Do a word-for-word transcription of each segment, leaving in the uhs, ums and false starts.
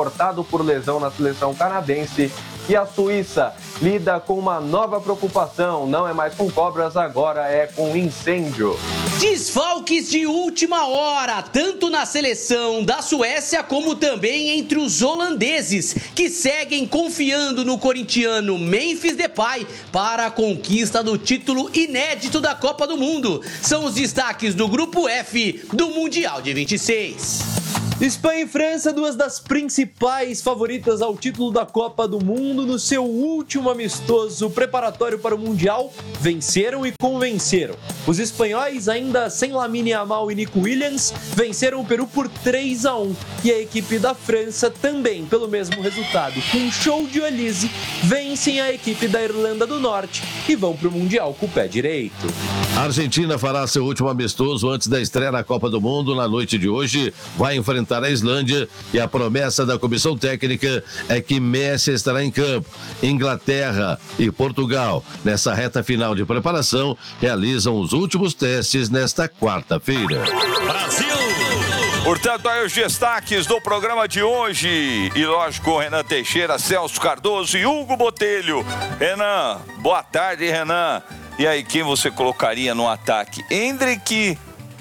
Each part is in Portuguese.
cortado por lesão na seleção canadense. E a Suíça lida com uma nova preocupação. Não é mais com cobras, agora é com incêndio. Desfalques de última hora, tanto na seleção da Suécia como também entre os holandeses, que seguem confiando no corintiano Memphis Depay para a conquista do título inédito da Copa do Mundo. São os destaques do Grupo F do Mundial de vinte e seis. Espanha e França, duas das principais favoritas ao título da Copa do Mundo, no seu último amistoso preparatório para o Mundial, venceram e convenceram. Os espanhóis, ainda sem Lamine Yamal e Nico Williams, venceram o Peru por três a um. E a equipe da França também, pelo mesmo resultado, com um show de Olise, vencem a equipe da Irlanda do Norte e vão para o Mundial com o pé direito. A Argentina fará seu último amistoso antes da estreia na Copa do Mundo na noite de hoje. Vai enfrentar a Islândia e a promessa da comissão técnica é que Messi estará em campo. Inglaterra e Portugal, nessa reta final de preparação, realizam os últimos testes nesta quarta-feira. Brasil! Portanto, aí os destaques do programa de hoje. E lógico, Renan Teixeira, Celso Cardoso e Hugo Botelho. Renan, boa tarde, Renan. E aí, quem você colocaria no ataque? Endrick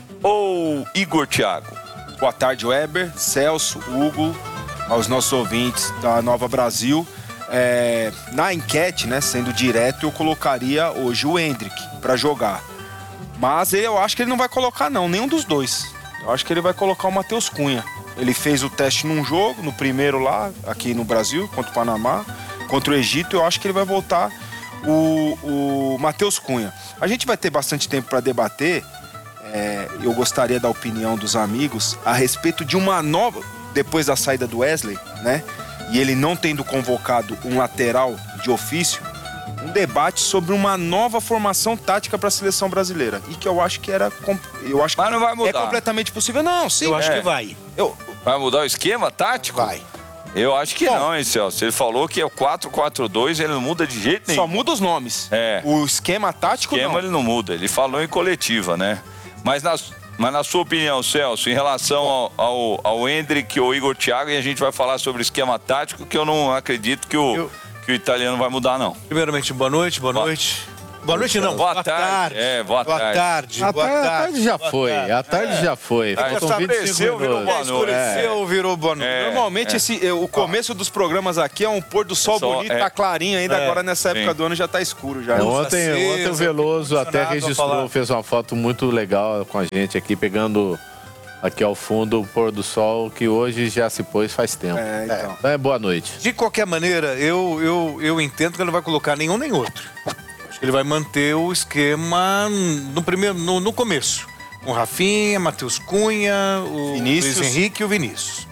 ou Igor Thiago? Boa tarde, Weber, Celso, Hugo, aos nossos ouvintes da Nova Brasil. É, na enquete, né, sendo direto, eu colocaria hoje o Endrick para jogar. Mas eu acho que ele não vai colocar não, nenhum dos dois. Eu acho que ele vai colocar o Matheus Cunha. Ele fez o teste num jogo, no primeiro lá, aqui no Brasil, contra o Panamá, contra o Egito. Eu acho que ele vai voltar o, o Matheus Cunha. A gente vai ter bastante tempo para debater. É, eu gostaria da opinião dos amigos a respeito de uma nova, depois da saída do Wesley, né? E ele não tendo convocado um lateral de ofício, um debate sobre uma nova formação tática para a seleção brasileira. E que eu acho que era. Eu acho que Mas não vai mudar. É completamente possível. Não, sim. Eu acho é. que vai. Eu, Vai mudar o esquema tático? Vai. Eu acho que Bom, não, hein, Celso? Ele falou que é o quatro quatro dois, ele não muda de jeito nenhum. só muda os nomes. É. O esquema tático O esquema não. ele não muda, ele falou em coletiva, né? Mas na, mas na sua opinião, Celso, em relação ao, ao, ao Endrick ou Igor Thiago, e a gente vai falar sobre esquema tático, que eu não acredito que o, Eu... que o italiano vai mudar, não. Primeiramente, boa noite, boa noite. Boa noite, não. Boa Boa tarde. tarde. É, boa Boa tarde. tarde. A Boa tarde, tarde. a tarde já Boa foi, tarde. a tarde já foi. Aí Faltam vinte e cinco escureceu, virou minutos. boa noite. Escureceu, virou boa noite. É, Normalmente é. Esse, o começo dos programas aqui é um pôr do sol Só, bonito, é. tá clarinho ainda. É. Agora nessa época Sim. do ano já tá escuro já. É, ontem, acesa, ontem o Veloso até ar-condicionado, registrou, vou falar. fez uma foto muito legal com a gente aqui, pegando aqui ao fundo o pôr do sol, que hoje já se pôs faz tempo. É, então. É, boa noite. De qualquer maneira, eu, eu, eu entendo que ele não vai colocar nenhum nem outro. Acho que ele vai manter o esquema no, primeiro, no, no começo. Com Rafinha, Matheus Cunha, o Vinícius. Luiz Henrique e o Vinícius.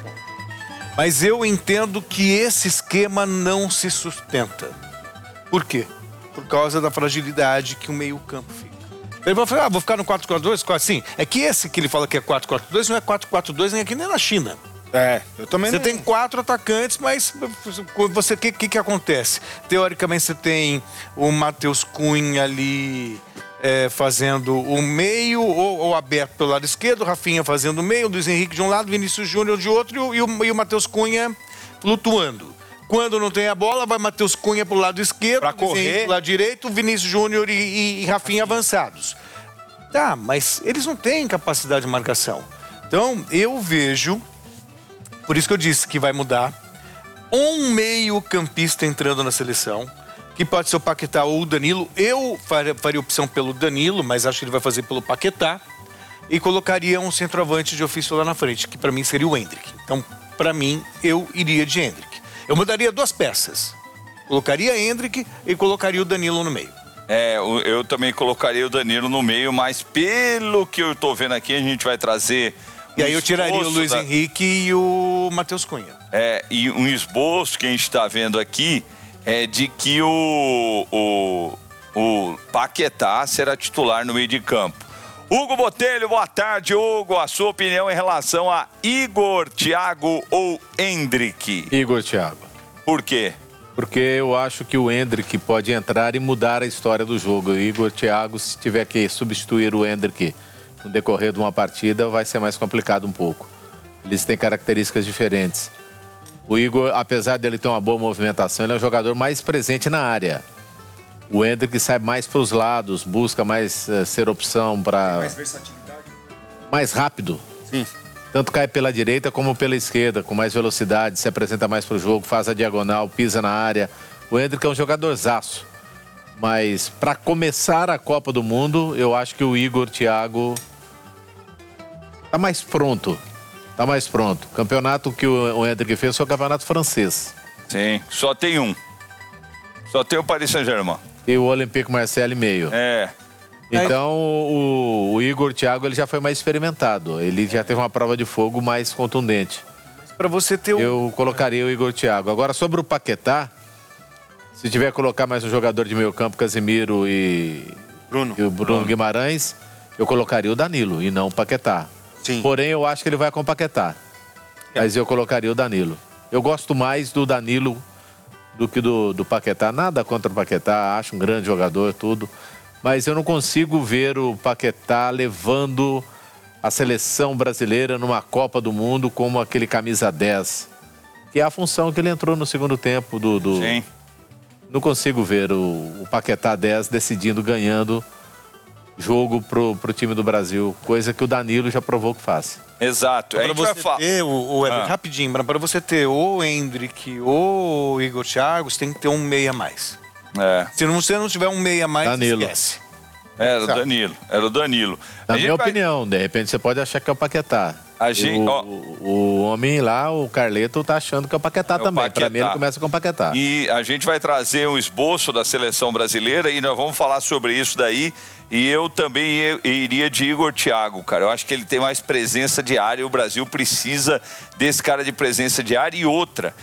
Mas eu entendo que esse esquema não se sustenta. Por quê? Por causa da fragilidade que o meio-campo fica. Ele vai falar, ah, vou ficar no quatro quatro dois? Assim, é que esse que ele fala que é quatro quatro dois não é quatro quatro dois nem aqui nem na China. É, eu também Você não... tem quatro atacantes, mas você que que, que acontece? Teoricamente você tem o Matheus Cunha ali é, fazendo o meio ou, ou aberto pelo lado esquerdo, o Rafinha fazendo o meio, o Luiz Henrique de um lado, Vinícius Júnior de outro e o, e o, e o Matheus Cunha flutuando. Quando não tem a bola, vai Matheus Cunha pro lado esquerdo, Pra Luiz Henrique correr. pro lado direito, Vinícius Júnior e, e, e Rafinha avançados. Tá, mas eles não têm capacidade de marcação. Então, eu vejo, por isso que eu disse que vai mudar, um meio campista entrando na seleção, que pode ser o Paquetá ou o Danilo. Eu faria, faria opção pelo Danilo, mas acho que ele vai fazer pelo Paquetá. E colocaria um centroavante de ofício lá na frente, que para mim seria o Endrick. Então, para mim, eu iria de Endrick. Eu mudaria duas peças. Colocaria Endrick e colocaria o Danilo no meio. É, eu eu também colocaria o Danilo no meio, mas pelo que eu tô vendo aqui, a gente vai trazer... E um aí eu tiraria o esboço Luiz da- Henrique e o Matheus Cunha. É, e um esboço que a gente está vendo aqui é de que o, o, o Paquetá será titular no meio de campo. Hugo Botelho, boa tarde, Hugo. A sua opinião em relação a Igor, Thiago ou Endrick? Igor Thiago. Por quê? Porque eu acho que o Endrick pode entrar e mudar a história do jogo. O Igor Thiago, se tiver que substituir o Endrick no decorrer de uma partida, vai ser mais complicado um pouco. Eles têm características diferentes. O Igor, apesar dele ter uma boa movimentação, ele é um jogador mais presente na área. O Endrick sai mais para os lados, busca mais uh, ser opção para... Mais versatilidade. Mais rápido. Sim. Tanto cai pela direita como pela esquerda, com mais velocidade, se apresenta mais para o jogo, faz a diagonal, pisa na área. O Endrick é um jogadorzaço. Mas para começar a Copa do Mundo, eu acho que o Igor Thiago tá mais pronto. Tá mais pronto. O campeonato que o Endrick fez foi o campeonato francês. Sim, só tem um. Só tem o Paris Saint-Germain. E o Olympique Marseille meio. É. Então o, o Igor Thiago ele já foi mais experimentado. Ele já teve uma prova de fogo mais contundente. Para você ter um... Eu colocaria o Igor Thiago. Agora sobre o Paquetá, se tiver que colocar mais um jogador de meio campo, Casemiro e, Bruno. e o Bruno, Bruno Guimarães, eu colocaria o Danilo e não o Paquetá. Sim. Porém, eu acho que ele vai com o Paquetá. Mas eu colocaria o Danilo. Eu gosto mais do Danilo do que do, do Paquetá. Nada contra o Paquetá, acho um grande jogador, tudo. Mas eu não consigo ver o Paquetá levando a seleção brasileira numa Copa do Mundo como aquele camisa dez. Que é a função que ele entrou no segundo tempo do... do... Sim. Não consigo ver o, o Paquetá dez decidindo, ganhando jogo pro, pro time do Brasil. Coisa que o Danilo já provou que faz. Exato. Para você ter, o, o Eber, ah. rapidinho, para você ter o Endrick ou o Igor Thiago, você tem que ter um meia a mais. É. Se não, você não tiver um meia a mais, Danilo. esquece. Era o Danilo, era o Danilo. Na a minha vai... opinião, de repente você pode achar que é o Paquetá. A gente, o, ó... o homem lá, o Carleto, tá achando que é o Paquetá é também. Para mim ele começa com o Paquetá. E a gente vai trazer um esboço da seleção brasileira e nós vamos falar sobre isso daí. E eu também iria de Igor Thiago, cara. Eu acho que ele tem mais presença de área e o Brasil precisa desse cara de presença de área. E outra,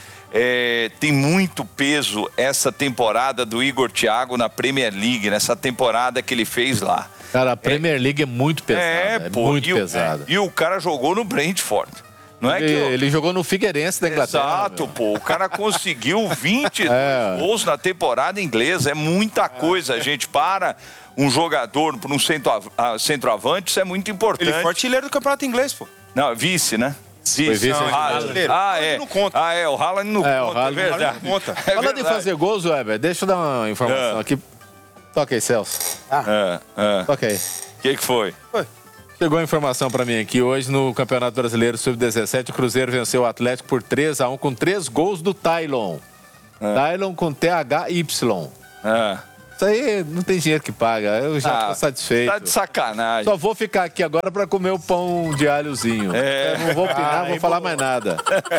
é, tem muito peso essa temporada do Igor Thiago na Premier League, nessa temporada que ele fez lá. Cara, a Premier é, League é muito pesada, é, é pô, muito e pesada. O, é, e o cara jogou no Brentford. Não é ele, que eu... ele jogou no Figueirense da Inglaterra. Exato, meu. Pô. O cara conseguiu vinte é. gols na temporada inglesa. É muita coisa, gente. Para um jogador, para um centroavante, isso é muito importante. Ele foi artilheiro do campeonato inglês, pô. Não, vice, né? Vice. Foi vice não, ah, ah, é. Não conta. Ah, é. O Haaland não é, conta. O Haaland, é verdade. Não conta. É Falando em fazer gols, Weber, deixa eu dar uma informação é. aqui. Toca aí, Celso. Ah. É, é. Toca aí. O que, que foi? Foi. Chegou a informação pra mim aqui. Hoje, no Campeonato Brasileiro sub dezessete, o Cruzeiro venceu o Atlético por três a um com três gols do Tylon. É. Tylon com T H Y. É. Isso aí não tem dinheiro que paga. Eu já ah, tô satisfeito. Tá de sacanagem. Só vou ficar aqui agora pra comer o pão de alhozinho. É. Eu não vou opinar, ah, vou falar bom. mais nada.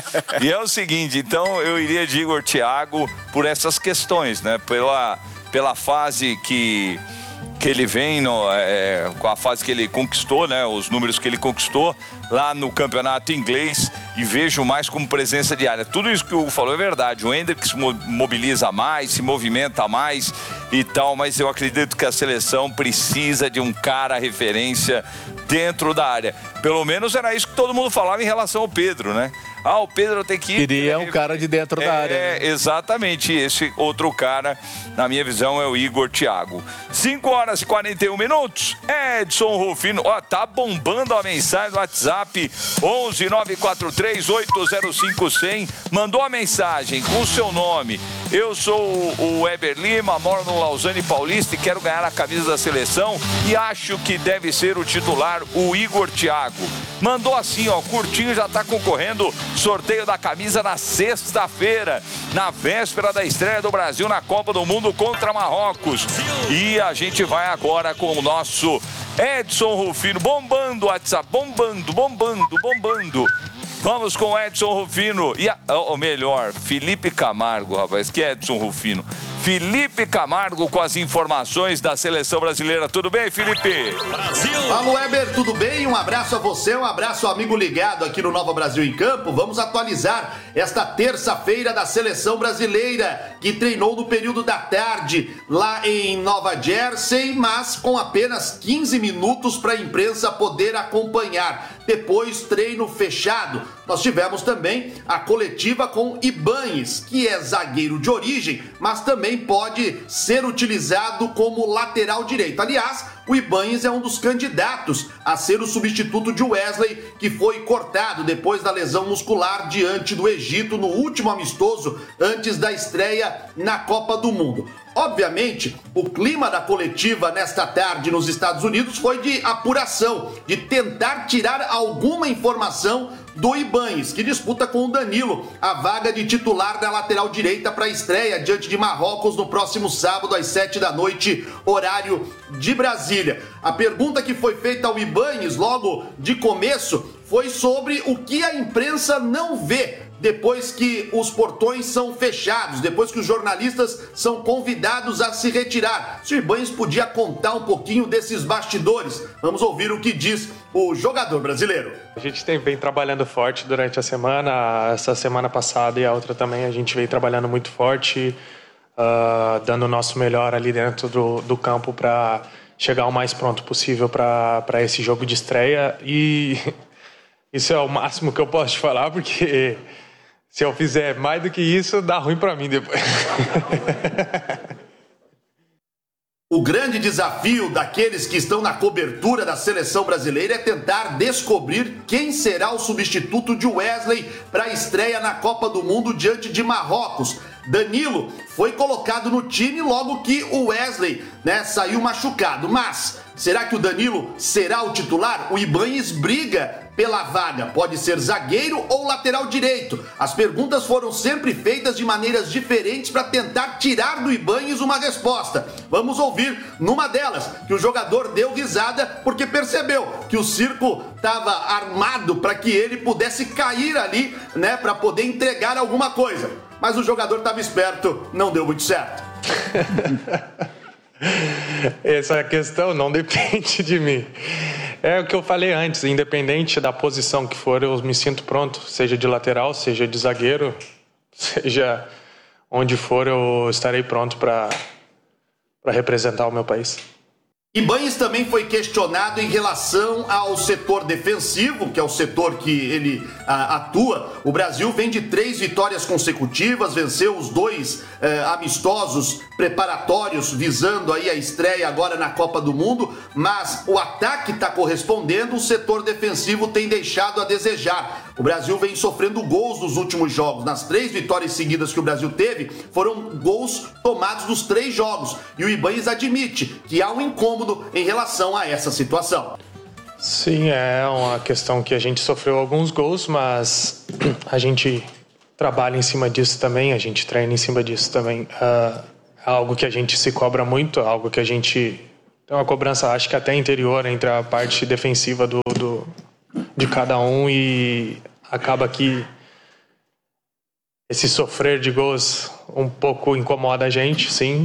E é o seguinte, então eu iria de Igor Thiago por essas questões, né? Pela, pela fase que... que ele vem, no, é, com a fase que ele conquistou, né, os números que ele conquistou lá no campeonato inglês, e vejo mais como presença de área. Tudo isso que o Hugo falou é verdade. O Endrick se mobiliza mais, se movimenta mais e tal, mas eu acredito que a seleção precisa de um cara referência dentro da área. Pelo menos era isso que todo mundo falava em relação ao Pedro, né? Ah, o Pedro tem que ir... Queria um cara de dentro é, da área. É, né? Exatamente. Esse outro cara, na minha visão, é o Igor Thiago. cinco horas e quarenta e um minutos. Edson Rufino. Ó, tá bombando a mensagem do WhatsApp. onze nove quatro três oito zero cinco zero zero. Mandou a mensagem com o seu nome. Eu sou o Weber Lima, moro no Lausanne Paulista e quero ganhar a camisa da seleção e acho que deve ser o titular, o Igor Thiago. Mandou assim, ó, curtinho, já tá concorrendo. Sorteio da camisa na sexta-feira, na véspera da estreia do Brasil na Copa do Mundo contra Marrocos. E a gente vai agora com o nosso Edson Rufino, bombando o WhatsApp, bombando, bombando, bombando. Vamos com o Edson Rufino, e a, ou melhor, Felipe Camargo, rapaz, que é Edson Rufino. Felipe Camargo com as informações da seleção brasileira. Tudo bem, Felipe? Brasil! Fala, Weber, tudo bem? Um abraço a você, um abraço ao amigo ligado aqui no Nova Brasil em Campo. Vamos atualizar esta terça-feira da seleção brasileira, que treinou no período da tarde lá em Nova Jersey, mas com apenas quinze minutos para a imprensa poder acompanhar. Depois, treino fechado. Nós tivemos também a coletiva com Ibañez, que é zagueiro de origem, mas também pode ser utilizado como lateral direito. Aliás, o Ibáñez é um dos candidatos a ser o substituto de Wesley, que foi cortado depois da lesão muscular diante do Egito no último amistoso antes da estreia na Copa do Mundo. Obviamente, o clima da coletiva nesta tarde nos Estados Unidos foi de apuração, de tentar tirar alguma informação do Ibáñez, que disputa com o Danilo a vaga de titular da lateral direita para a estreia diante de Marrocos no próximo sábado às sete da noite, horário de Brasília. A pergunta que foi feita ao Ibáñez logo de começo foi sobre o que a imprensa não vê depois que os portões são fechados, depois que os jornalistas são convidados a se retirar. Se o Ibáñez podia contar um pouquinho desses bastidores. Vamos ouvir o que diz o jogador brasileiro. A gente tem, vem trabalhando forte durante a semana, essa semana passada e a outra também, a gente vem trabalhando muito forte, uh, dando o nosso melhor ali dentro do, do campo para chegar o mais pronto possível para esse jogo de estreia. E isso é o máximo que eu posso te falar, porque se eu fizer mais do que isso, dá ruim para mim depois. O grande desafio daqueles que estão na cobertura da seleção brasileira é tentar descobrir quem será o substituto de Wesley para a estreia na Copa do Mundo diante de Marrocos. Danilo foi colocado no time logo que o Wesley, né, saiu machucado. Mas será que o Danilo será o titular? O Ibáñez briga pela vaga. Pode ser zagueiro ou lateral direito. As perguntas foram sempre feitas de maneiras diferentes para tentar tirar do Ibáñez uma resposta. Vamos ouvir numa delas, que o jogador deu risada porque percebeu que o circo estava armado para que ele pudesse cair ali, né, para poder entregar alguma coisa. Mas o jogador estava esperto, não deu muito certo. Essa questão não depende de mim. É o que eu falei antes, independente da posição que for, eu me sinto pronto, seja de lateral, seja de zagueiro, seja onde for, eu estarei pronto para para representar o meu país. Ibáñez também foi questionado em relação ao setor defensivo, que é o setor que ele a, atua. O Brasil vem de três vitórias consecutivas, venceu os dois eh, amistosos preparatórios, visando aí a estreia agora na Copa do Mundo, mas o ataque está correspondendo, o setor defensivo tem deixado a desejar. O Brasil vem sofrendo gols nos últimos jogos. Nas três vitórias seguidas que o Brasil teve, foram gols tomados nos três jogos. E o Ibáñez admite que há um incômodo em relação a essa situação. Sim, é uma questão que a gente sofreu alguns gols, mas a gente trabalha em cima disso também, a gente treina em cima disso também. Uh, é algo que a gente se cobra muito, é algo que a gente tem uma cobrança, acho que até interior, entre a parte defensiva do, do, de cada um, e acaba que esse sofrer de gols um pouco incomoda a gente, sim,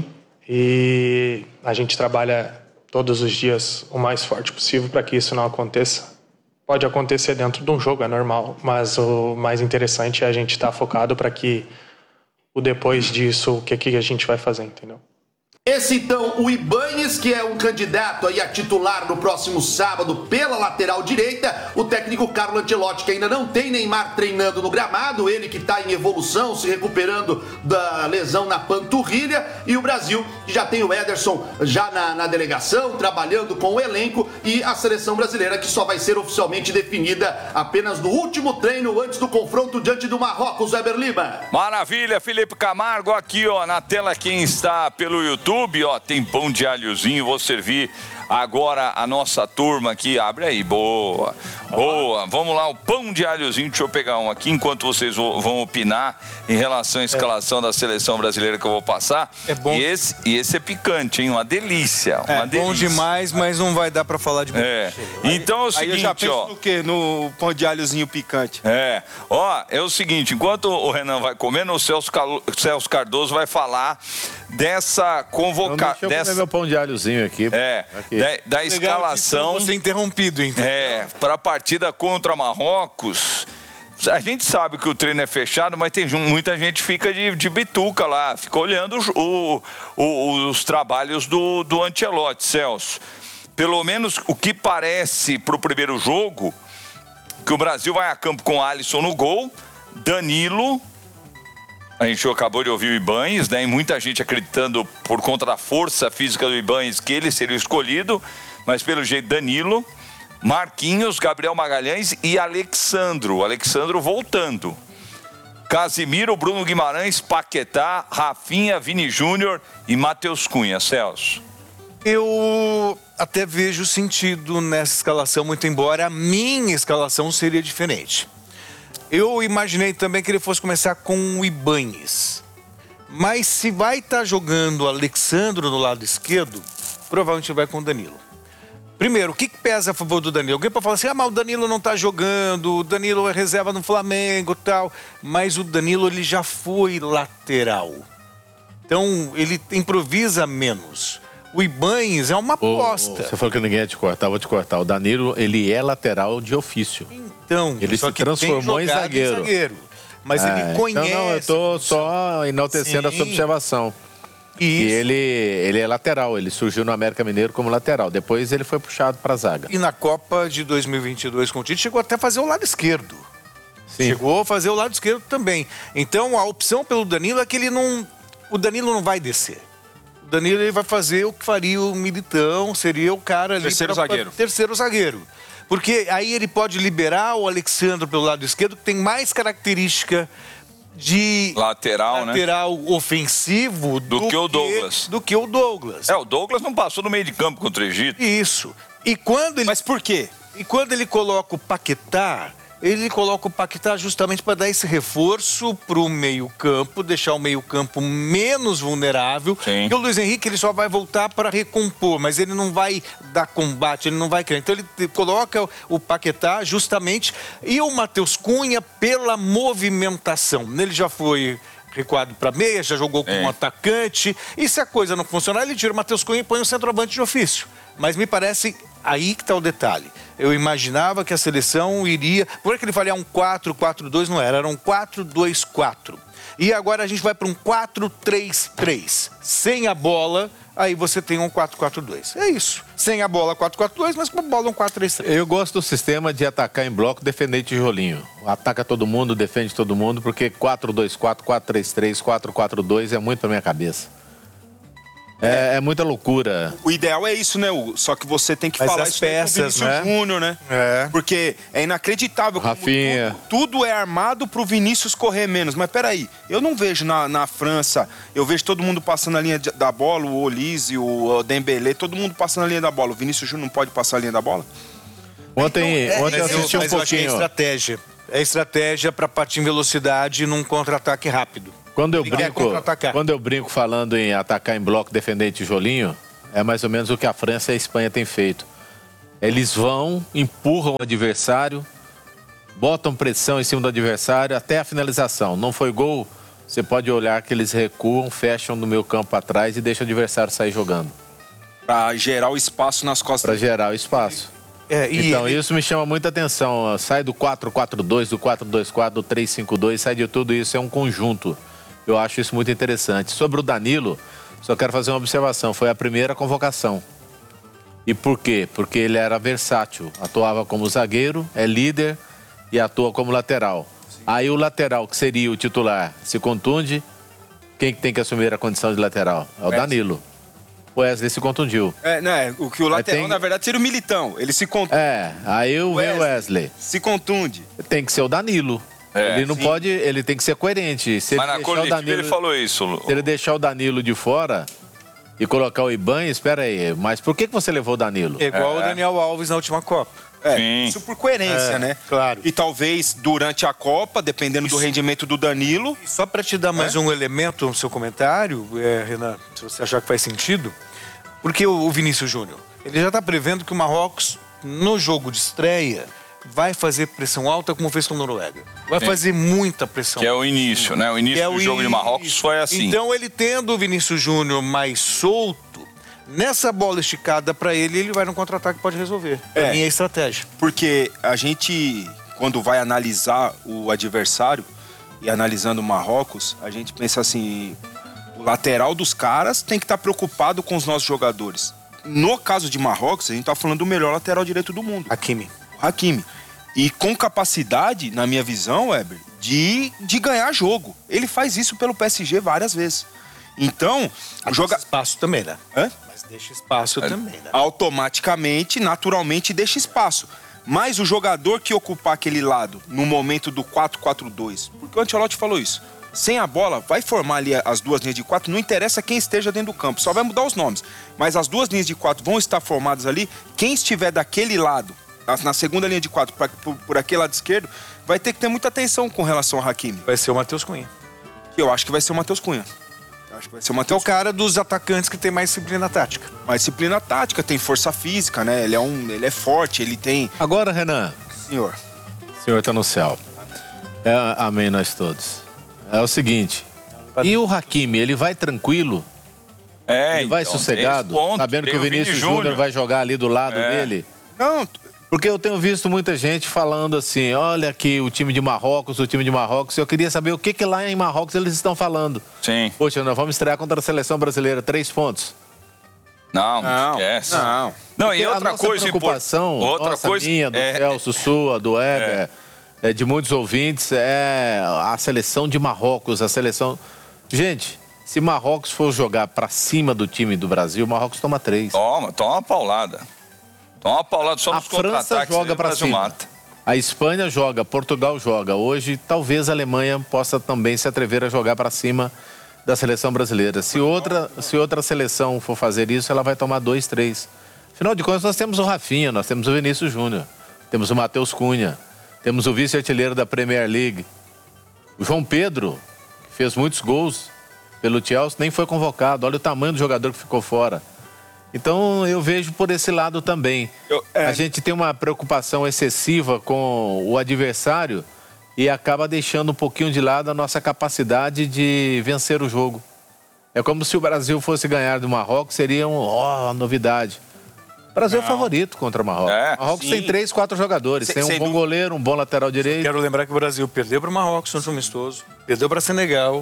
e a gente trabalha todos os dias o mais forte possível para que isso não aconteça. Pode acontecer dentro de um jogo, é normal, mas o mais interessante é a gente estar focado para que o depois disso, o que, que a gente vai fazer, entendeu? Esse então, o Ibáñez, que é um candidato aí a titular no próximo sábado pela lateral direita. O técnico Carlo Ancelotti, que ainda não tem Neymar treinando no gramado, ele que está em evolução, se recuperando da lesão na panturrilha. E o Brasil, que já tem o Ederson já na, na delegação, trabalhando com o elenco. E a seleção brasileira, que só vai ser oficialmente definida apenas no último treino antes do confronto diante do Marrocos, Weber Lima. Maravilha, Felipe Camargo, aqui ó, na tela quem está pelo YouTube. Ó, tem pão de alhozinho, vou servir agora a nossa turma aqui, abre aí, boa, boa, vamos lá, o pão de alhozinho, deixa eu pegar um aqui, enquanto vocês vão opinar em relação à escalação é. da seleção brasileira que eu vou passar, é bom. e, esse, e esse é picante, hein, uma delícia, uma é delícia. Bom demais, mas não vai dar pra falar de é. Então é o seguinte, aí eu já penso ó. no quê? No pão de alhozinho picante. É, ó, é o seguinte, enquanto o Renan vai comendo, o Celso, Cal... Celso Cardoso vai falar dessa convocação. Deixa eu dessa... comer meu pão de alhozinho aqui. É, aqui. Da, da escalação. Você interrompido, então. É, para a partida contra Marrocos. A gente sabe que o treino é fechado, mas tem muita gente fica de, de bituca lá, fica olhando o, o, os trabalhos do, do Ancelotti, Celso. Pelo menos o que parece para o primeiro jogo, que o Brasil vai a campo com Alisson no gol, Danilo, A gente acabou de ouvir o Ibañez, né? E muita gente acreditando por conta da força física do Ibañez que ele seria o escolhido, mas pelo jeito Danilo, Marquinhos, Gabriel Magalhães e Alexandro. Alexandro voltando. Casimiro, Bruno Guimarães, Paquetá, Rafinha, Vini Júnior e Matheus Cunha. Celso. Eu até vejo sentido nessa escalação, muito embora a minha escalação seria diferente. Eu imaginei também que ele fosse começar com o Ibañez. Mas se vai estar tá jogando o Alexandro no lado esquerdo, provavelmente vai com o Danilo. Primeiro, o que, que pesa a favor do Danilo? Alguém pode falar assim, ah, mas o Danilo não tá jogando, o Danilo é reserva no Flamengo e tal. Mas o Danilo, ele já foi lateral. Então, ele improvisa menos. O Ibañez é uma aposta. Você falou que ninguém ia te cortar, vou te cortar. O Danilo, ele é lateral de ofício. Então, ele se transformou em zagueiro. em zagueiro. Mas é, ele conhece... Então, não, eu tô só enaltecendo Sim. a sua observação. Isso. E ele, ele é lateral, ele surgiu no América Mineiro como lateral. Depois ele foi puxado para a zaga. E na Copa de dois mil e vinte e dois com o Tite, chegou até a fazer o lado esquerdo. Sim. Chegou a fazer o lado esquerdo também. Então, a opção pelo Danilo é que ele não... O Danilo não vai descer. O Danilo ele vai fazer o que faria o Militão, seria o cara ali... Terceiro pra, zagueiro. Pra, terceiro zagueiro. Porque aí ele pode liberar o Alexandre pelo lado esquerdo, que tem mais característica de... Lateral, lateral né? ofensivo do, do que o Douglas. Que, do que o Douglas. É, o Douglas não passou no meio de campo contra o Egito. Isso. E quando ele... Mas por quê? E quando ele coloca o Paquetá... Ele coloca o Paquetá justamente para dar esse reforço para o meio-campo, deixar o meio-campo menos vulnerável. Sim. E o Luiz Henrique ele só vai voltar para recompor, mas ele não vai dar combate, ele não vai criar. Então ele coloca o Paquetá justamente e o Matheus Cunha pela movimentação. Ele já foi recuado para meia, já jogou como é. atacante. E se a coisa não funcionar, ele tira o Matheus Cunha e põe o centroavante de ofício. Mas me parece aí que está o detalhe. Eu imaginava que a seleção iria... Por que ele faria um quatro quatro dois? Não era, era um quatro dois quatro. E agora a gente vai para um quatro três três. Sem a bola, aí você tem um quatro quatro dois. É isso. Sem a bola, quatro quatro dois, mas com a bola, um quatro três três. Eu gosto do sistema de atacar em bloco, defender tijolinho. Ataca todo mundo, defende todo mundo, porque quatro dois quatro, quatro três três, quatro quatro dois é muito pra minha cabeça. É, é muita loucura. O ideal é isso, né, Hugo? Só que você tem que Mas falar as isso peças, pro Vinícius né? Júnior, né? É. Porque é inacreditável como Rafinha. tudo, tudo é armado pro Vinícius correr menos. Mas peraí, eu não vejo na, na França, eu vejo todo mundo passando a linha de, da bola, o Olise, o Dembélé, todo mundo passando a linha da bola. O Vinícius Júnior não pode passar a linha da bola? Ontem, Então, é, ontem eu assisti eu, um mas eu acho que é pouquinho. estratégia. É estratégia para partir em velocidade num contra-ataque rápido. Quando eu, Ele quer brinco, contra-atacar. quando eu brinco falando em atacar em bloco, defender em tijolinho, é mais ou menos o que a França e a Espanha têm feito. Eles vão, empurram o adversário, botam pressão em cima do adversário até a finalização. Não foi gol, você pode olhar que eles recuam, fecham no meio campo atrás e deixam o adversário sair jogando. Pra gerar o espaço nas costas. Para gerar o espaço. É, e Então ele- isso me chama muita atenção. Sai do quatro quatro dois, do quatro dois quatro, do três cinco dois, sai de tudo isso, é um conjunto. Eu acho isso muito interessante. Sobre o Danilo, só quero fazer uma observação. Foi a primeira convocação. E por quê? Porque ele era versátil. Atuava como zagueiro, é líder e atua como lateral. Aí o lateral, que seria o titular, se contunde, quem que tem que assumir a condição de lateral? É o Wesley. Danilo. O Wesley se contundiu. É, né? O que o lateral, tem- na verdade, seria o Militão. Ele se contunde. É, aí eu venho o Wesley. Se contunde. Tem que ser o Danilo. É, ele não sim. pode, ele tem que ser coerente. Se Mas ele na deixar o coletiva Danilo, ele falou isso. Lu. se ele deixar o Danilo de fora e colocar o Ibañez, espera aí, mas por que que você levou o Danilo? É igual É. o Daniel Alves na última Copa. É, Sim. isso por coerência, É, né? claro. E talvez durante a Copa, dependendo do Isso. rendimento do Danilo. Só para te dar mais um elemento no seu comentário, é, Renan, se você achar que faz sentido, porque o, o Vinícius Júnior, ele já está prevendo que o Marrocos, no jogo de estreia, vai fazer pressão alta como fez com a Noruega. Vai Sim. fazer muita pressão. Que é o início, né? O início Que é do o jogo de Marrocos início. foi assim. Então ele tendo o Vinícius Júnior mais solto, nessa bola esticada para ele, ele vai no contra-ataque e pode resolver. Pra É. mim é estratégia. Porque a gente, quando vai analisar o adversário e analisando o Marrocos, a gente pensa assim: o lateral dos caras tem que estar preocupado com os nossos jogadores. No caso de Marrocos, a gente tá falando do melhor lateral direito do mundo, Hakimi. o Hakimi. E com capacidade, na minha visão, Weber, de, de ganhar jogo. Ele faz isso pelo P S G várias vezes. Então, Mas joga... deixa espaço também, né? Hã? Mas deixa espaço É, também, né? Automaticamente, naturalmente, deixa espaço. Mas o jogador que ocupar aquele lado no momento do quatro quatro dois, porque o Ancelotti falou isso, sem a bola, vai formar ali as duas linhas de quatro, não interessa quem esteja dentro do campo, só vai mudar os nomes. Mas as duas linhas de quatro vão estar formadas ali, quem estiver daquele lado, na segunda linha de quatro, pra, por, por aquele lado esquerdo, vai ter que ter muita atenção com relação ao Hakimi. Vai ser o Matheus Cunha. Que eu acho que vai ser o Matheus Cunha. Eu acho que vai ser o Que é Matheus o cara dos atacantes que tem mais disciplina tática. Mais disciplina tática, tem força física, né? Ele é, um, ele é forte, ele tem... Agora, Renan. Senhor. O senhor tá no céu. É, amém nós todos. É o seguinte. E o Hakimi, ele vai tranquilo? É, ele vai então, sossegado? tem esse ponto, Sabendo tem que o o Vini Vinícius Júnior Júnior vai jogar ali do lado É. dele? Não... Porque eu tenho visto muita gente falando assim, olha aqui o time de Marrocos, o time de Marrocos. Eu queria saber o que que lá em Marrocos eles estão falando. Sim. Poxa, nós vamos estrear contra a seleção brasileira, três pontos. Não, Não, esquece. não. Não, Porque e outra a nossa coisa preocupação, impor- outra nossa, coisa minha, do é- Celso, sua, do Weber, é, de muitos ouvintes, é a seleção de Marrocos, a seleção... Gente, se Marrocos for jogar pra cima do time do Brasil, Marrocos toma três. Toma, toma uma paulada. Toma uma paulada só A nos França contra-ataques. joga aí o pra Brasil cima. mata. A Espanha joga, Portugal joga. Hoje, talvez a Alemanha possa também se atrever a jogar para cima da seleção brasileira. Se outra, se outra seleção for fazer isso, ela vai tomar dois, três. Afinal de contas, nós temos o Rafinha, nós temos o Vinícius Júnior, temos o Matheus Cunha, temos o vice-artilheiro da Premier League. O João Pedro, que fez muitos gols pelo Chelsea, nem foi convocado. Olha o tamanho do jogador que ficou fora. Então, eu vejo por esse lado também. Eu, é... A gente tem uma preocupação excessiva com o adversário e acaba deixando um pouquinho de lado a nossa capacidade de vencer o jogo. É como se o Brasil fosse ganhar do Marrocos, seria uma oh, novidade. O Brasil Não. é favorito contra o Marrocos. É, o Marrocos sim. tem três, quatro jogadores. Se, tem um bom goleiro, um bom lateral direito. Quero lembrar que o Brasil perdeu para o Marrocos no último amistoso, perdeu para Senegal.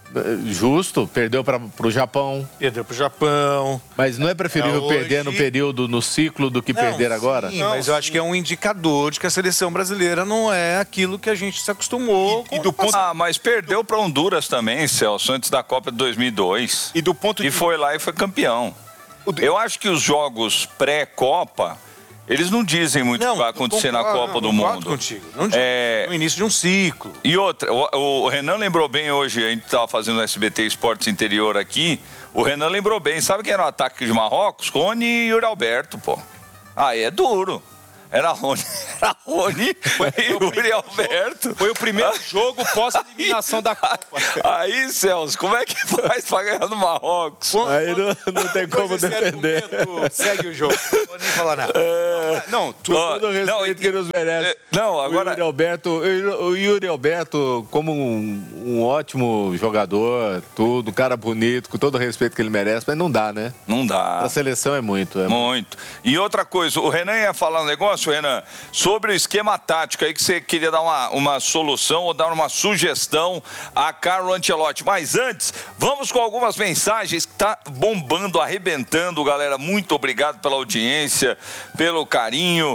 Justo, perdeu para o Japão. Perdeu para o Japão. Mas não é preferível é hoje... perder no período, no ciclo, do que não, perder agora? Sim, não, mas sim. eu acho que é um indicador de que a seleção brasileira não é aquilo que a gente se acostumou. E, e do ponto... Ah, mas perdeu para Honduras também, Celso, antes da Copa de dois mil e dois. E do ponto de... E foi lá e foi campeão. Eu acho que os jogos pré-Copa... Eles não dizem muito o que vai acontecer concordo, na Copa não, do Mundo. Contigo. Não digo, é... no início de um ciclo. E outra, o, o Renan lembrou bem hoje, a gente estava fazendo o S B T Esportes Interior aqui, o Renan lembrou bem, sabe quem era o ataque de Marrocos? Rony e Yuri Alberto, pô. Aí é duro. Era Rony, era Rony e Yuri Alberto. Foi o primeiro jogo pós-eliminação da Copa. Aí, Celso, como é que faz pra ganhar do Marrocos? Aí não, não tem como defender. Segue o jogo, não vou nem falar nada. É... Não, tu, oh, todo o respeito não, que nos merece. Não, agora... O Yuri Alberto, o Yuri Alberto como um, um ótimo jogador, tudo, um cara bonito, com todo o respeito que ele merece, mas não dá, né? Não dá. A seleção é muito. É muito. E outra coisa, o Renan ia falar um negócio, Renan, sobre o esquema tático aí que você queria dar uma, uma solução ou dar uma sugestão a Carlo Ancelotti. Mas antes, vamos com algumas mensagens que tá bombando, arrebentando, galera. Muito obrigado pela audiência, pelo carinho.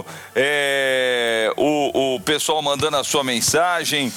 É, o, o pessoal mandando a sua mensagem.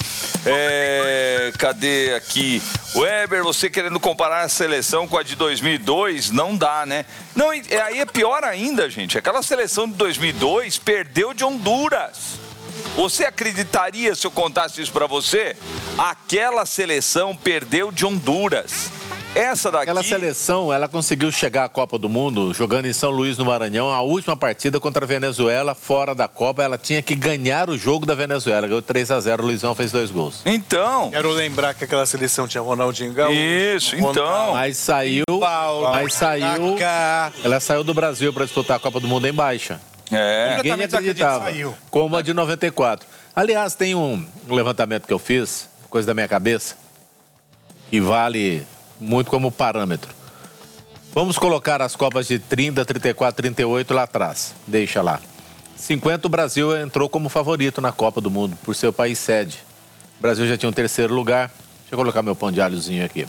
É, cadê aqui? Weber, você querendo comparar a seleção com a de dois mil e dois, não dá, né? Não, aí é pior ainda, gente. Aquela seleção de dois mil e dois perdeu de Honduras. Você acreditaria se eu contasse isso pra você? Aquela seleção perdeu de Honduras. Essa daqui... Aquela seleção, ela conseguiu chegar à Copa do Mundo jogando em São Luís, no Maranhão. A última partida contra a Venezuela, fora da Copa, ela tinha que ganhar o jogo da Venezuela. Ganhou três a zero, o Luizão fez dois gols. Então... Quero lembrar que aquela seleção tinha Ronaldinho Gaúcho. Isso, então... Mas saiu... Paulo, mas saiu... Kaká. Ela saiu do Brasil para disputar a Copa do Mundo em baixa. É. Ninguém acreditava. Como a de noventa e quatro. Aliás, tem um, um levantamento que eu fiz, coisa da minha cabeça, que vale... muito como parâmetro. Vamos colocar as Copas de trinta, trinta e quatro, trinta e oito lá atrás. Deixa lá. cinquenta, o Brasil entrou como favorito na Copa do Mundo, por ser o país sede. O Brasil já tinha um terceiro lugar. Deixa eu colocar meu pão de alhozinho aqui.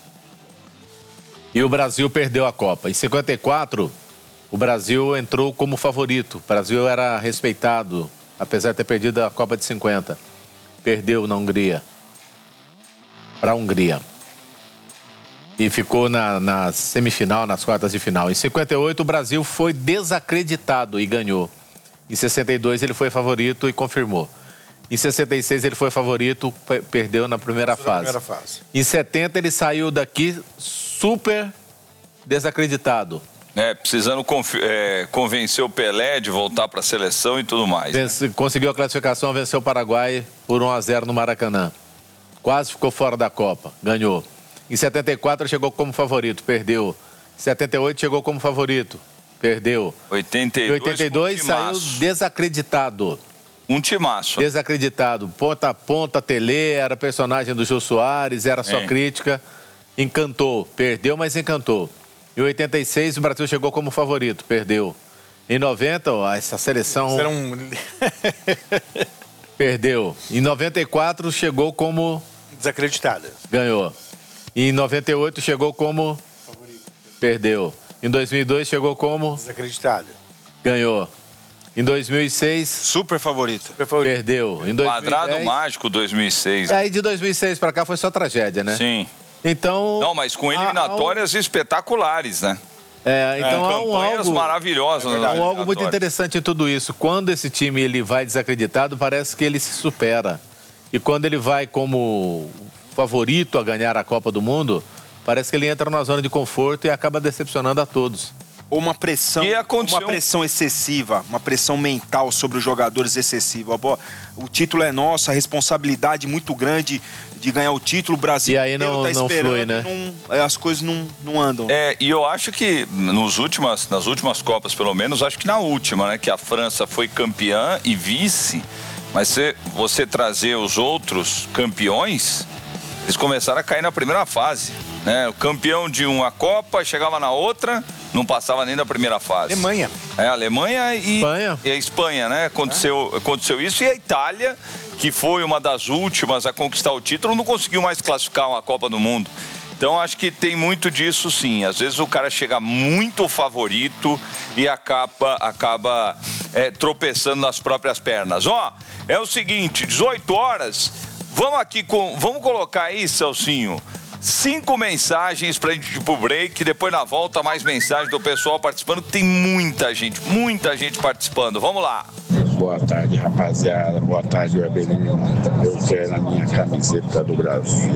E o Brasil perdeu a Copa. Em cinquenta e quatro, o Brasil entrou como favorito. O Brasil era respeitado, apesar de ter perdido a Copa de cinquenta. perdeu na Hungria. Para a Hungria. E ficou na, na semifinal, nas quartas de final. Em cinquenta e oito, o Brasil foi desacreditado e ganhou. Em sessenta e dois, ele foi favorito e confirmou. Em sessenta e seis, ele foi favorito, perdeu na primeira fase. primeira fase. Em setenta, ele saiu daqui super desacreditado. É, precisando confi- é, convencer o Pelé de voltar para a seleção e tudo mais. Vence, conseguiu a classificação, venceu o Paraguai por um a zero no Maracanã. Quase ficou fora da Copa, ganhou. Em setenta e quatro, chegou como favorito, perdeu. Em setenta e oito, chegou como favorito, perdeu. oitenta e dois, em oitenta e dois, um saiu timaço. desacreditado. Um timaço. Desacreditado. Ponta a ponta, Tele, era personagem do Jô Soares, era só É. crítica. Encantou. Perdeu, mas encantou. Em oitenta e seis, o Brasil chegou como favorito. Perdeu. Em noventa, ó, essa seleção... Era um... Perdeu. Em noventa e quatro, chegou como... Desacreditada. Ganhou. Em noventa e oito, chegou como... Perdeu. Em dois mil e dois, chegou como... Desacreditada. Ganhou. Em dois mil e seis... Super favorito. Super favorito. Perdeu. Em dois mil e dez... Quadrado mágico dois mil e seis. Aí de dois mil e seis pra cá foi só tragédia, né? Sim. Então... Não, mas com eliminatórias há, há... espetaculares, né? É, então é, há um campanhas algo... maravilhosas. É um algo muito interessante em tudo isso. Quando esse time ele vai desacreditado, parece que ele se supera. E quando ele vai como favorito a ganhar a Copa do Mundo, parece que ele entra numa zona de conforto e acaba decepcionando a todos. Ou uma pressão, uma pressão excessiva, uma pressão mental sobre os jogadores excessiva. O título é nosso, a responsabilidade muito grande de ganhar o título. O Brasil e aí não, tá não esperando, flui, né? Não, as coisas não, não andam. É, e eu acho que nos últimas, nas últimas Copas, pelo menos, acho que na última, né? Que a França foi campeã e vice, mas você, você trazer os outros campeões, eles começaram a cair na primeira fase. Né? O campeão de uma Copa chegava na outra, não passava nem da primeira fase. Alemanha. É, a Alemanha e, Espanha. e a Espanha, né? Aconteceu, é. aconteceu isso. E a Itália, que foi uma das últimas a conquistar o título, não conseguiu mais classificar uma Copa do Mundo. Então, acho que tem muito disso, sim. Às vezes o cara chega muito favorito e acaba, acaba é, tropeçando nas próprias pernas. Ó, é o seguinte, dezoito horas, vamos aqui com... Vamos colocar aí, Celcinho, cinco mensagens pra gente ir pro break, depois na volta mais mensagens do pessoal participando, tem muita gente, muita gente participando. Vamos lá. Boa tarde, rapaziada. Boa tarde, Webelinho. Eu quero a minha camiseta do Brasil.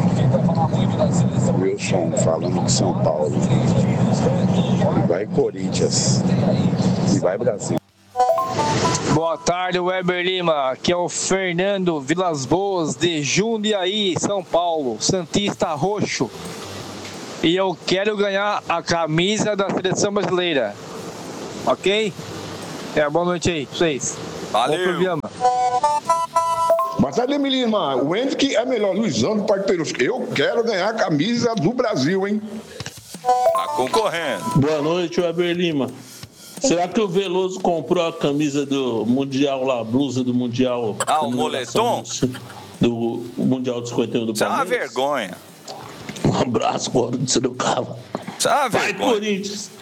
Wilson falando de São Paulo. E vai Corinthians. E vai Brasil. Boa tarde, Weber Lima. Aqui é o Fernando Vilas Boas, de Jundiaí, São Paulo, Santista Roxo. E eu quero ganhar a camisa da seleção brasileira. Ok? É, boa noite aí pra vocês. Valeu. Bom programa. Boa tarde, Lima. O Henrique é melhor. Luizão do Parque Peru. Eu quero ganhar a camisa do Brasil, hein? Tá concorrendo. Boa noite, Weber Lima. Será que o Veloso comprou a camisa do Mundial lá, a blusa do Mundial? Ah, o moletom? Do Mundial de cinquenta e um do Palmeiras? Isso é uma vergonha. Um abraço, Corinthians do Cava. Isso é uma Vai, vergonha. Corinthians.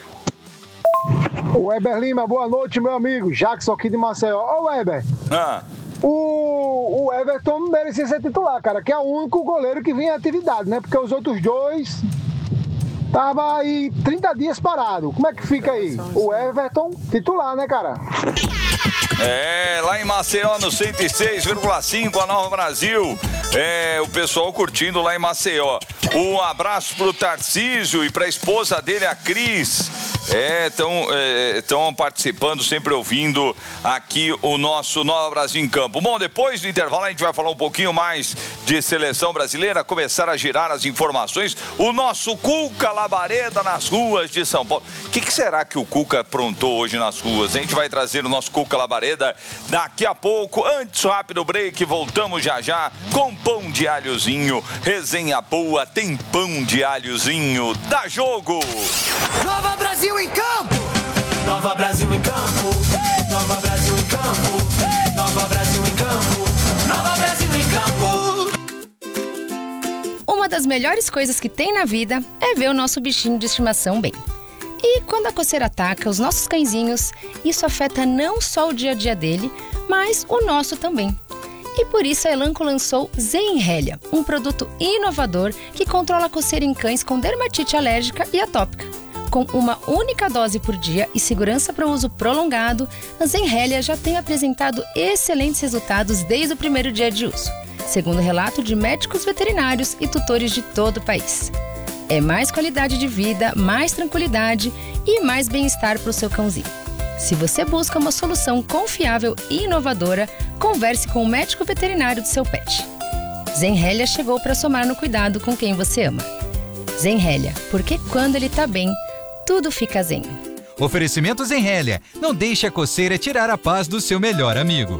Weber Lima, boa noite, meu amigo. Jackson aqui de Maceió. Ô, Weber. Ah. O, o Everton não merecia ser titular, cara, que é o único goleiro que vinha em atividade, né? Porque os outros dois tava aí trinta dias parado. Como é que fica aí? O Everton titular, né, cara? É, lá em Maceió, no cento e seis vírgula cinco, a Nova Brasil. É, o pessoal curtindo lá em Maceió. Um abraço pro Tarcísio e pra esposa dele, a Cris. É, estão é, participando, sempre ouvindo aqui o nosso Nova Brasil em Campo. Bom, depois do intervalo a gente vai falar um pouquinho mais de seleção brasileira, começar a girar as informações. O nosso Cuca Labareda nas ruas de São Paulo. O que, que será que o Cuca aprontou hoje nas ruas? A gente vai trazer o nosso Cuca Labareda daqui a pouco. Antes, rápido break, voltamos já já com pão de alhozinho. Resenha boa, tem pão de alhozinho. Dá jogo! Nova Brasil em campo! Nova Brasil em campo! Nova Brasil em campo! Nova Brasil em campo! Nova Brasil em campo! Uma das melhores coisas que tem na vida é ver o nosso bichinho de estimação bem. E quando a coceira ataca os nossos cãezinhos, isso afeta não só o dia a dia dele, mas o nosso também. E por isso a Elanco lançou Zenrelia, um produto inovador que controla a coceira em cães com dermatite alérgica e atópica. Com uma única dose por dia e segurança para uso prolongado, a Zenrelia já tem apresentado excelentes resultados desde o primeiro dia de uso, segundo relato de médicos veterinários e tutores de todo o país. É mais qualidade de vida, mais tranquilidade e mais bem-estar para o seu cãozinho. Se você busca uma solução confiável e inovadora, converse com o médico veterinário do seu pet. Zenrelia chegou para somar no cuidado com quem você ama. Zenrelia, porque quando ele tá bem, tudo fica zen. Oferecimento Zenrelia. Não deixe a coceira tirar a paz do seu melhor amigo.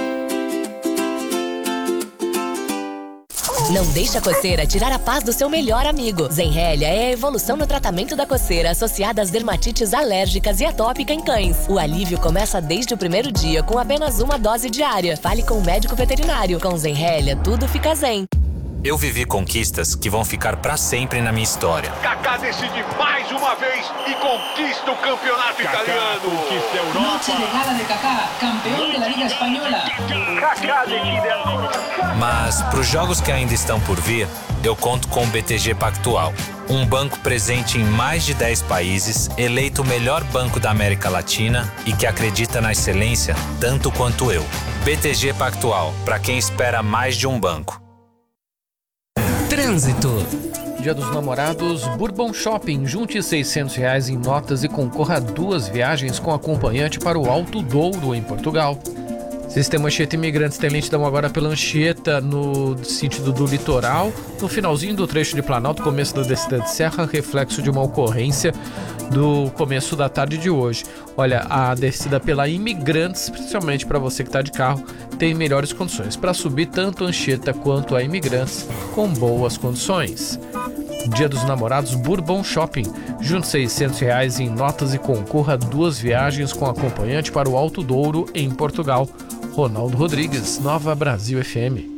Não deixe a coceira tirar a paz do seu melhor amigo. Zenrelia é a evolução no tratamento da coceira associada às dermatites alérgicas e atópica em cães. O alívio começa desde o primeiro dia com apenas uma dose diária. Fale com o médico veterinário. Com Zenrelia, tudo fica zen. Eu vivi conquistas que vão ficar pra sempre na minha história. Kaká decide mais uma vez e conquista o campeonato Kaká italiano. Conquista a Europa. Noche de gala de Kaká, campeão da Liga Espanhola. Kaká decide. Mas pros jogos que ainda estão por vir, eu conto com o B T G Pactual. Um banco presente em mais de dez países, eleito o melhor banco da América Latina e que acredita na excelência tanto quanto eu. B T G Pactual, pra quem espera mais de um banco. Trânsito. Dia dos Namorados, Bourbon Shopping. Junte seiscentos reais em notas e concorra a duas viagens com acompanhante para o Alto Douro, em Portugal. Sistema Anchieta Imigrantes tem lentidão agora pela Anchieta no sentido do litoral. No finalzinho do trecho de Planalto, começo da descida de serra, reflexo de uma ocorrência do começo da tarde de hoje. Olha, a descida pela Imigrantes, principalmente para você que está de carro, tem melhores condições para subir tanto a Anchieta quanto a Imigrantes com boas condições. Dia dos Namorados, Bourbon Shopping. Junte seiscentos reais em notas e concorra a duas viagens com acompanhante para o Alto Douro, em Portugal. Ronaldo Rodrigues, Nova Brasil F M.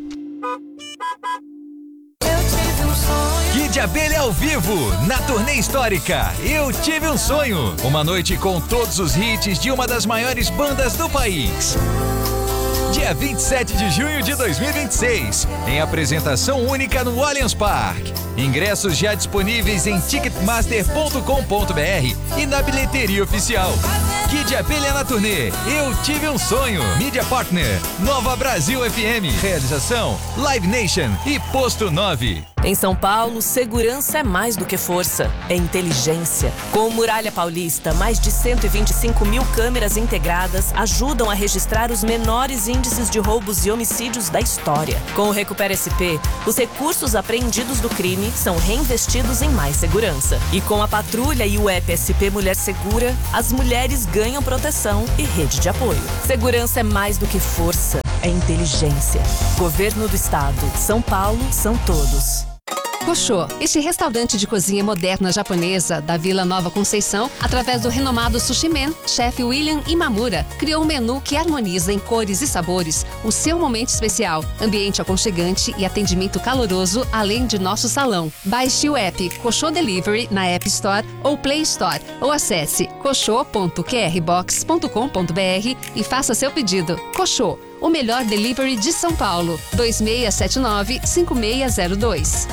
Kid Abelha ao vivo, na turnê histórica Eu Tive um Sonho. Uma noite com todos os hits de uma das maiores bandas do país. Dia vinte e sete de junho de dois mil e vinte e seis, em apresentação única no Allianz Parque. Ingressos já disponíveis em ticketmaster ponto com ponto br e na bilheteria oficial. Kid Abelha na turnê Eu Tive um Sonho. Mídia Partner Nova Brasil F M. Realização Live Nation e Posto nove. Em São Paulo, segurança é mais do que força, é inteligência. Com o Muralha Paulista, mais de cento e vinte e cinco mil câmeras integradas ajudam a registrar os menores índices de roubos e homicídios da história. Com o Recupera S P, os recursos apreendidos do crime são reinvestidos em mais segurança. E com a patrulha e o app S P Mulher Segura, as mulheres ganham proteção e rede de apoio. Segurança é mais do que força, é inteligência. Governo do Estado. São Paulo, são todos. Koshô, este restaurante de cozinha moderna japonesa da Vila Nova Conceição, através do renomado Sushi Man, chefe William Imamura, criou um menu que harmoniza em cores e sabores o seu momento especial, ambiente aconchegante e atendimento caloroso, além de nosso salão. Baixe o app Koshô Delivery na App Store ou Play Store ou acesse koshô ponto q r box ponto com ponto b r e faça seu pedido. Koshô, o melhor delivery de São Paulo. dois seis sete nove, cinco seis zero dois.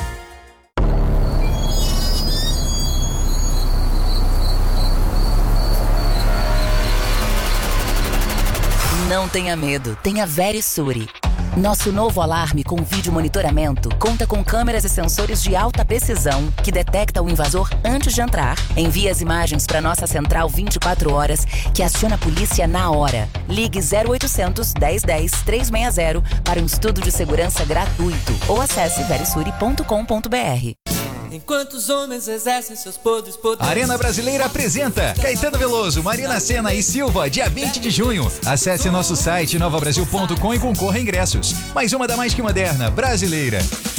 Não tenha medo, tenha Verisuri. Nosso novo alarme com vídeo monitoramento conta com câmeras e sensores de alta precisão que detecta o invasor antes de entrar, envia as imagens para nossa central vinte e quatro horas, que aciona a polícia na hora. Ligue zero oitocentos, dez dez, trezentos e sessenta para um estudo de segurança gratuito ou acesse verisuri ponto com ponto b r. Enquanto os homens exercem seus podres poderes. Arena Brasileira apresenta Caetano Veloso, Marina Sena e Silva, dia vinte de junho. Acesse nosso site nova brasil ponto com e concorra a ingressos. Mais uma da Mais Que Moderna, brasileira.